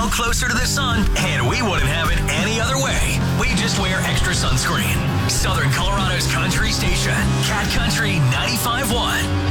little closer to the sun, and we wouldn't have it any other way. We just wear extra sunscreen. Southern Colorado's country station, Cat Country 95.1.